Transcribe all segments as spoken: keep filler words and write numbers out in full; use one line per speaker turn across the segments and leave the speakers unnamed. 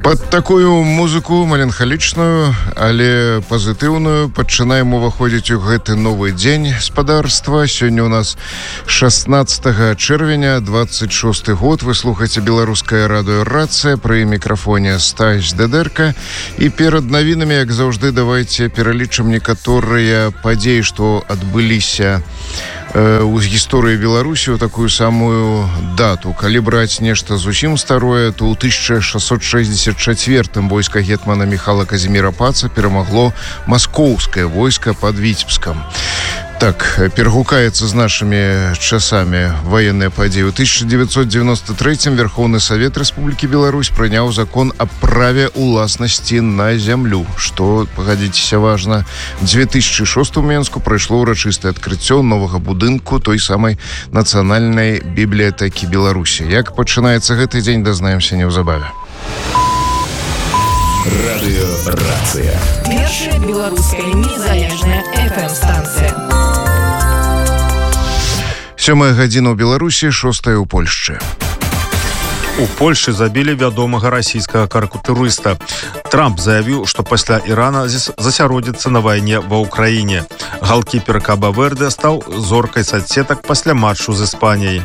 Под такую музыку меланхалічную, але пазітыўную пачынаем уваходзіць у гэты новы дзень спадарства. Сёння у нас шаснаццатага чэрвеня, двадцать шосты год. Вы слухаеце беларускае радыё «Рацыя», пры мікрафоне Стась Дедерка. І перад навінамі, як заўжды, давайце пералічым некаторыя падзеі, што адбыліся у гісторыі Беларусі ў такую самую дату. Калі браць нешта зусім старое, то ў тысяча шестьсот шестьдесят четвёртым войска гетмана Михала Казіміра Паца перамагло маскоўскае войска пад Віцебскам. Так, перагукаецца з нашымі часамі ваенныя падзеі. У тысяча девятьсот девяносто третьем Верховны Савет Рэспублікі Беларусь прыняў закон аб праве ўласнасці на зямлю, што, пагадзіцеся, важна. две тысячи шостым у Менску прайшло ўрачыстае адкрыццё новага будынку той самай нацыянальнай бібліятэкі Беларусі. Як пачынаецца гэты дзень, дазнаемся неўзабаве.
Радыё «Рацыя».
Першая беларуская незалежная эф эм-станцыя.
Сёмая гадзіна ў Беларусі, шостая ў Польшчы.
У Польшы забілі вядомага расійскага карыкатурыста. Трамп заявіў, што пасля Ірана засяродзіцца на вайне ва ўкраіне. Галкіпер Каба-Верде стаў зоркай соцсетак пасля матчу з Іспаніяй.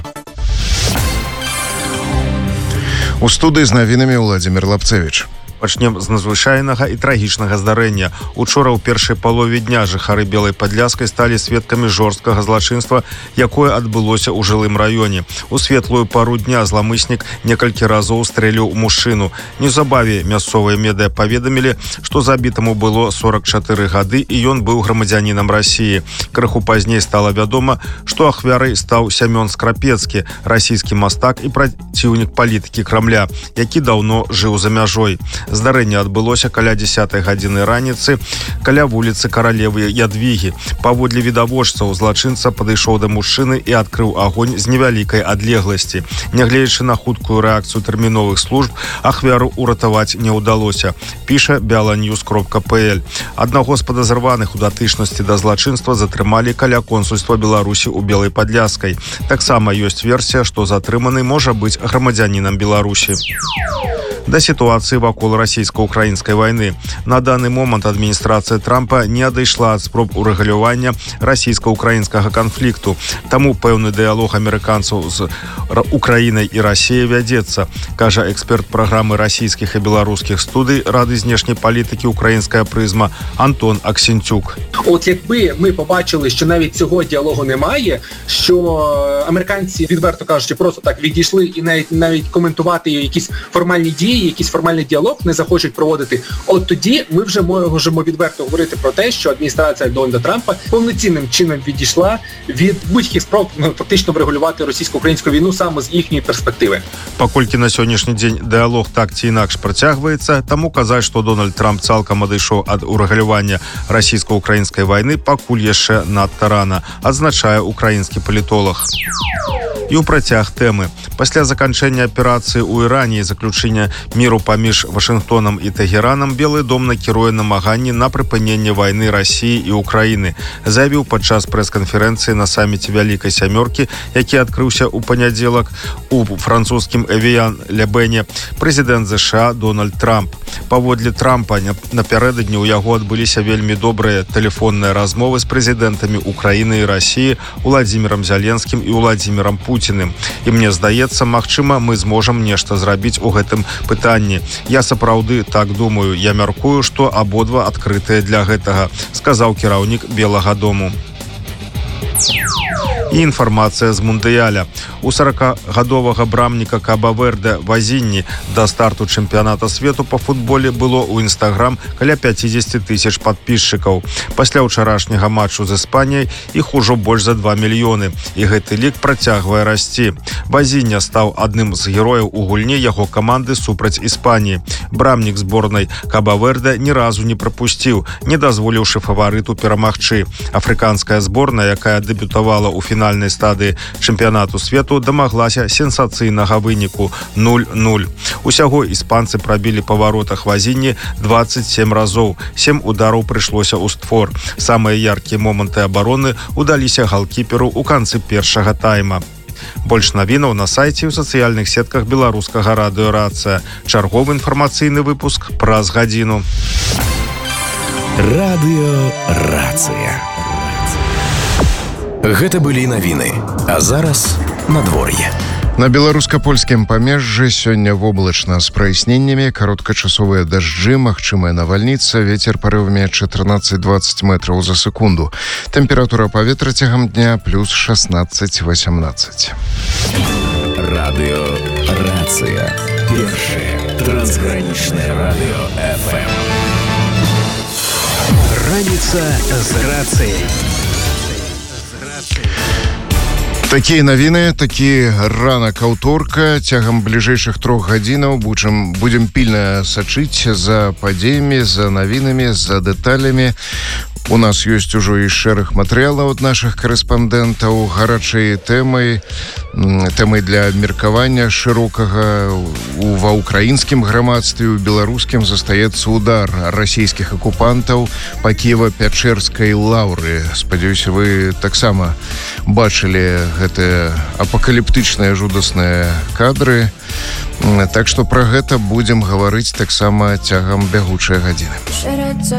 У студыі з навінамі Владзімір Лапцевіч.
Пачнем з надзвычайнага і трагічнага здарэння. Учора ў першай палове дня жыхары Белай Падляскай сталі сведкамі жорсткага злачынства, якое адбылося ў жылым раёне. У светлую пару дня зламыснік некалькі разоў стрэліў мужчыну. Неўзабаве мясцовыя медыя паведамілі, што забітаму было сорок чатыры гады і ён быў грамадзянінам Расіі. Крыху пазней стала вядома, што ахвярай стаў Сямён Скрапецкі, расійскі мастак і праціўнік палітыкі Крамля, які даўно жыў за мяжой. Здарэнне адбылося каля дзесятай гадзіны раніцы каля вуліцы Каралевы Ядвігі. Паводле відавочцаў, злачынца падышоў да мужчыны і адкрыў агонь з невялікай адлегласці. Нягледзячы на хуткую рэакцыю тэрміновых служб, ахвяру ўратаваць не ўдалося, піша беланьюз кропка пэ эль. Аднаго з падазраваных у датычнасці да злачынства затрымалі каля консульства Беларусі ў Белай Падляскай. Таксама ёсць версія, што затрыманы можа быць грамадзянінам Беларусі. Да сітуацыі вакол расійска-украінскай вайны. На даны момант адміністрацыя Трампа не адышла ад спроб урэгулявання расійска-украінскага канфлікту. Таму пэўны дыялог амерыканцаў з Украінай і Расіяй вядзецца, кажа эксперт праграмы расійскіх і беларускіх студый Рады знешняй палітыкі «Українська призма» Антон Аксентюк.
От якби ми побачили, що навіть цього діалогу немає, що американці, відверто кажучи, просто так відійшли і навіть навіть коментувати якісь формальні дії, якийсь формальний діалог не захочуть проводити, от тоді ми вже можемо відверто говорити про те, що адміністрація Дональда Трампа повноцінним чином відійшла від будь-яких спроб ну, фактично врегулювати російсько-українську війну саме з їхньої перспективи.
Паколькі на сённяшні дзень дыялог так ці інакш працягваецца, таму казаць, што Дональд Трамп цалкам адышоў ад урэгулявання расійска-украінскай вайны, пакуль яшчэ надта рана, адзначае украінскі палітолог. І ў працяг тэмы. Пасля заканчэння аперацыі ў Іране і заключэння міру паміж Вашынгтонам і Тэгеранам, Белы дом накіруе намаганні на прыпыненне вайны Расіі і Украіны. Заявіў падчас прэс-канферэнцыі на саміце Вялікай сямёркі, які адкрыўся ў панядзелак у французскім Эвіян-ле-Бэне, прэзідэнт ЗША Дональд Трамп. Паводле Трампа напярэдадні ў яго адбыліся вельмі добрыя тэлефонныя размовы з прэзідэнтамі Украіны і Расіі, Уладзімірам Зяленскім і Уладзімірам Пуціным. І мне здаецца, магчыма, мы зможам нешта зрабіць у гэтым пытанні. Я сапраўды так думаю, я мяркую, што абодва адкрытыя для гэтага, сказаў кіраўнік Белага дому. І інфармацыя з мундыяля. У сорокагадовага брамніка Каба-Верде Вазінні да старту чэмпіяната свету па футболе было ў Інстаграм каля пяцьдзесят тысяч падпісчыкаў. Пасля ўчарашняга матчу з Іспаніяй іх ужо больш за два мільёны, і гэты лік працягвае расці. Вазіння стаў адным з герояў у гульні яго каманды супраць Іспаніі. Брамнік зборнай Каба-Верде ні разу не прапусціў, не дазволіўшы фаварыту перамагчы. Афрыканская зборная, якая дэбютавала ў фінальнай стадыі чэмпіянату свету, дамаглася сенсацыйнага выніку нуль нуль. Усяго іспанцы прабілі па варотах Вазінні двадцать семь разоў. сем удараў прыйшлося ў створ. Самыя яркія моманты абароны удаліся галкіперу ў канцы першага тайма. Больш навінаў на сайце і ў сацыяльных сетках беларускага радыё «Рацыя». Чарговы інфармацыйны выпуск праз гадзіну.
Радыё «Рацыя». Гэта былі навіны. А зараз надвор'е.
На беларуска-польскім памежжы сёння воблачна з праясненнямі, кароткачасовыя дажджы, магчымая навальніца, вецер парывамі чатырнаццаць дваццаць метраў за секунду. Тэмпература паветра цягам дня плюс шаснаццаць васямнаццаць.
Радыё «Рацыя». Першае трансгранічнае радыё эф эм. Раніца з рацыяй.
Такія навіны, такі ранак аўторка. Цягам бліжэйшых трох гадзінаў будзем, будзем пільна сачыць за падзеямі, за навінамі, за дэталямі. У нас ёсць ужо і шэраг матэрыялаў ад нашых карэспандэнтаў, гарачай тэмай, тэмай для абмеркавання шырокага ва ўкраінскім грамадстве, у беларускім застаецца удар расійскіх акупантаў па Кіева-Пячэрскай лаўры. Спадзяюся, вы таксама бачылі гэтыя апакаліптычныя жудасныя кадры. Так што пра гэта будзем гаварыць таксама цягам бягучай гадзіны.